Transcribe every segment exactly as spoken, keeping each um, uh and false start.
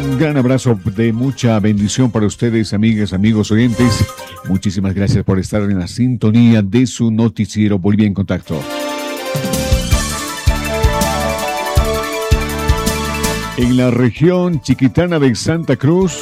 Un gran abrazo de mucha bendición para ustedes, amigas, amigos, oyentes. Muchísimas gracias por estar en la sintonía de su noticiero Bolivia en Contacto. En la región chiquitana de Santa Cruz,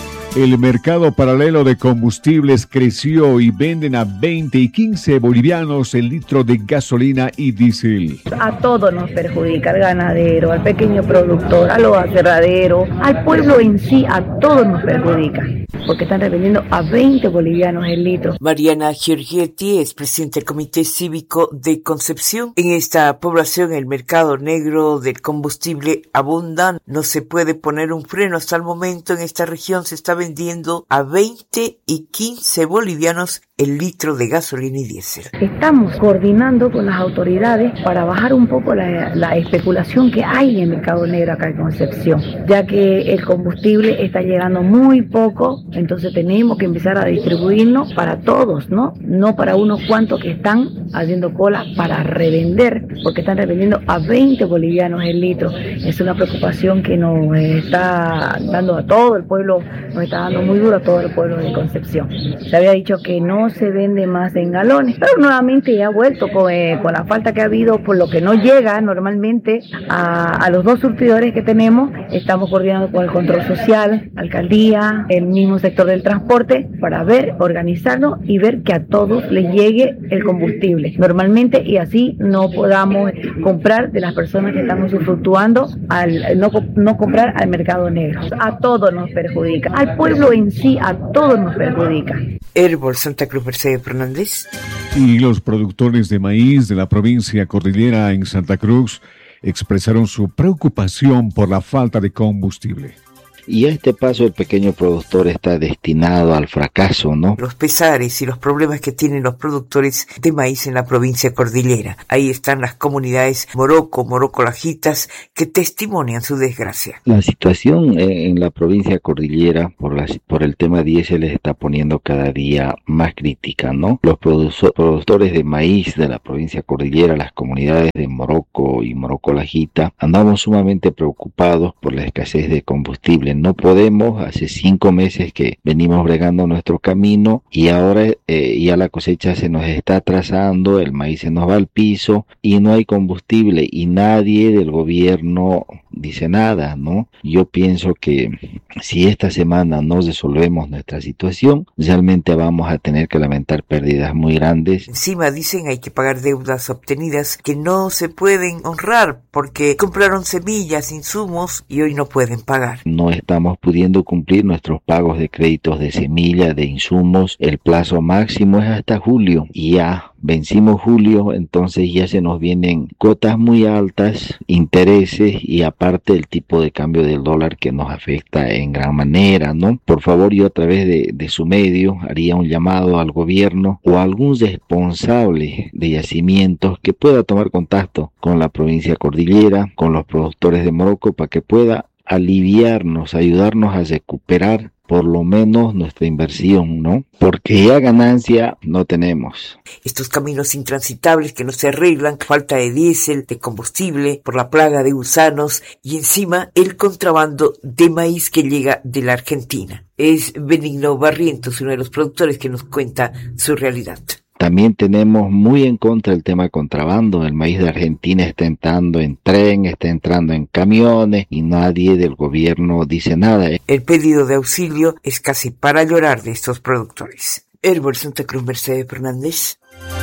el mercado paralelo de combustibles creció y venden a veinte y quince bolivianos el litro de gasolina y diésel. A todos nos perjudica, al ganadero, al pequeño productor, a los aserraderos, al pueblo en sí, a todos nos perjudica, porque están revendiendo a veinte bolivianos el litro. Mariana Giorgetti es presidenta del Comité Cívico de Concepción. En esta población el mercado negro del combustible abunda. No se puede poner un freno hasta el momento. En esta región se está vendiendo a veinte y quince bolivianos el litro de gasolina y diésel. Estamos coordinando con las autoridades para bajar un poco la, la especulación que hay en el mercado negro acá en Concepción, ya que el combustible está llegando muy poco, entonces tenemos que empezar a distribuirnos para todos, ¿no? No para unos cuantos que están haciendo cola para revender, porque están revendiendo a veinte bolivianos el litro. Es una preocupación que nos está dando a todo el pueblo, nos está dando muy duro a todo el pueblo de Concepción. Se había dicho que no se vende más en galones, pero nuevamente ya ha vuelto con, eh, con la falta que ha habido, por lo que no llega normalmente a, a los dos surtidores que tenemos. Estamos coordinando con el control social, alcaldía, el mismo sector del transporte, para ver, organizarnos y ver que a todos les llegue el combustible normalmente, y así no podamos comprar de las personas que estamos usufructuando, al no, no comprar al mercado negro. A todos nos perjudica, al pueblo en sí, a todos nos perjudica. Herbol Santa Cruz, Mercedes Fernández. Y los productores de maíz de la provincia cordillera en Santa Cruz expresaron su preocupación por la falta de combustible. Y a este paso el pequeño productor está destinado al fracaso, ¿no? Los pesares y los problemas que tienen los productores de maíz en la provincia cordillera. Ahí están las comunidades Morocco, Morocco Lajitas, que testimonian su desgracia. La situación en la provincia cordillera por, la, por el tema diésel se está poniendo cada día más crítica, ¿no? Los produ- productores de maíz de la provincia cordillera, las comunidades de Morocco y Morocco Lajita, andamos sumamente preocupados por la escasez de combustible. No podemos, hace cinco meses que venimos bregando nuestro camino y ahora eh, ya la cosecha se nos está atrasando, el maíz se nos va al piso y no hay combustible y nadie del gobierno dice nada, ¿no? Yo pienso que si esta semana no resolvemos nuestra situación, realmente vamos a tener que lamentar pérdidas muy grandes. Encima dicen hay que pagar deudas obtenidas que no se pueden honrar porque compraron semillas, insumos y hoy no pueden pagar. No estamos pudiendo cumplir nuestros pagos de créditos de semilla, de insumos. El plazo máximo es hasta julio y ya vencimos julio, entonces ya se nos vienen cuotas muy altas, intereses y aparte el tipo de cambio del dólar que nos afecta en gran manera, ¿no? Por favor, yo a través de, de su medio haría un llamado al gobierno o a algún responsable de yacimientos que pueda tomar contacto con la provincia cordillera, con los productores de Morocco, para que pueda aliviarnos, ayudarnos a recuperar por lo menos nuestra inversión, ¿no? Porque ya ganancia no tenemos. Estos caminos intransitables que no se arreglan, falta de diésel, de combustible, por la plaga de gusanos y encima el contrabando de maíz que llega de la Argentina. Es Benigno Barrientos, uno de los productores, que nos cuenta su realidad. También tenemos muy en contra el tema de contrabando. El maíz de Argentina está entrando en tren, está entrando en camiones y nadie del gobierno dice nada. El pedido de auxilio es casi para llorar de estos productores. Herbol Santa Cruz, Mercedes Fernández.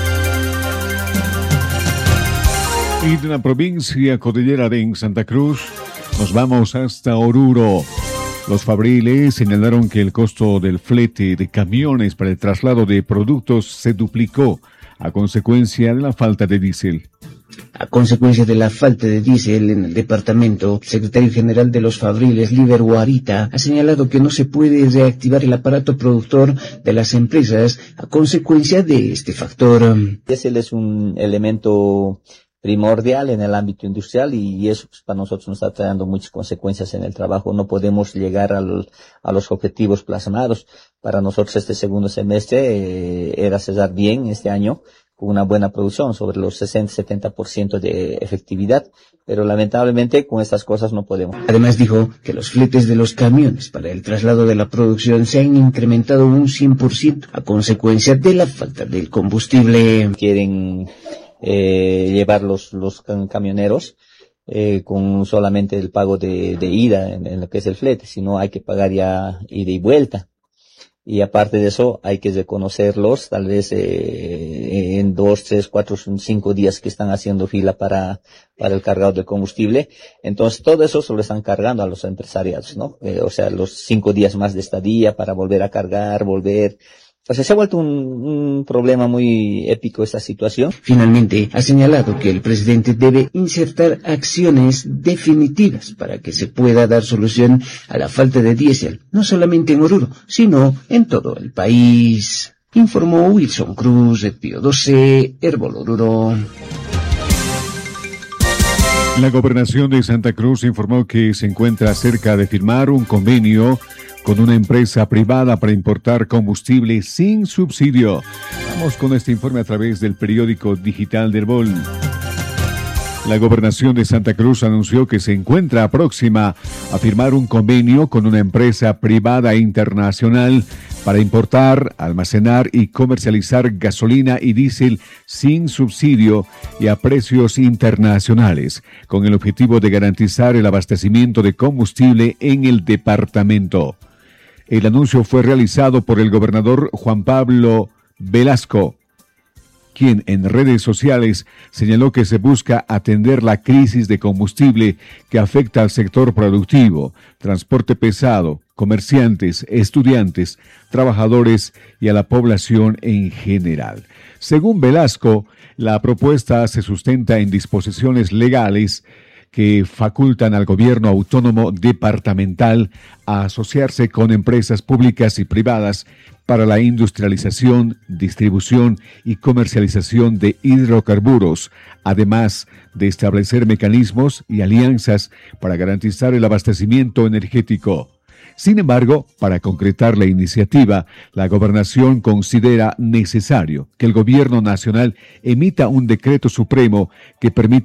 Y de la provincia cordillera de Santa Cruz nos vamos hasta Oruro. Los fabriles señalaron que el costo del flete de camiones para el traslado de productos se duplicó a consecuencia de la falta de diésel. A consecuencia de la falta de diésel en el departamento, el secretario general de los fabriles, Liber Guarita, ha señalado que no se puede reactivar el aparato productor de las empresas a consecuencia de este factor. El diésel es un elemento primordial en el ámbito industrial y eso pues, para nosotros nos está trayendo muchas consecuencias en el trabajo. No podemos llegar al, a los objetivos plasmados. Para nosotros este segundo semestre eh, era cerrar bien este año con una buena producción, sobre los sesenta a setenta por ciento de efectividad, pero lamentablemente con estas cosas no podemos. Además dijo que los fletes de los camiones para el traslado de la producción se han incrementado un cien por ciento a consecuencia de la falta del combustible. Quieren eh, llevar los, los camioneros eh, con solamente el pago de, de ida en, en lo que es el flete, sino hay que pagar ya ida y vuelta. Y aparte de eso, hay que reconocerlos, tal vez eh, en dos, tres, cuatro, cinco días que están haciendo fila para para el cargado de combustible. Entonces, todo eso se lo están cargando a los empresarios, ¿no? Eh, o sea, los cinco días más de estadía para volver a cargar, volver... O sea, se ha vuelto un, un problema muy épico esta situación. Finalmente, ha señalado que el presidente debe insertar acciones definitivas para que se pueda dar solución a la falta de diésel, no solamente en Oruro, sino en todo el país. Informó Wilson Cruz, de Pío doce, Herbol Oruro. La Gobernación de Santa Cruz informó que se encuentra cerca de firmar un convenio con una empresa privada para importar combustible sin subsidio. Vamos con este informe a través del periódico digital del Herbol. La Gobernación de Santa Cruz anunció que se encuentra próxima a firmar un convenio con una empresa privada internacional para importar, almacenar y comercializar gasolina y diésel sin subsidio y a precios internacionales, con el objetivo de garantizar el abastecimiento de combustible en el departamento. El anuncio fue realizado por el gobernador Juan Pablo Velasco, quien en redes sociales señaló que se busca atender la crisis de combustible que afecta al sector productivo, transporte pesado, comerciantes, estudiantes, trabajadores y a la población en general. Según Velasco, la propuesta se sustenta en disposiciones legales que facultan al gobierno autónomo departamental a asociarse con empresas públicas y privadas para la industrialización, distribución y comercialización de hidrocarburos, además de establecer mecanismos y alianzas para garantizar el abastecimiento energético. Sin embargo, para concretar la iniciativa, la Gobernación considera necesario que el Gobierno Nacional emita un decreto supremo que permita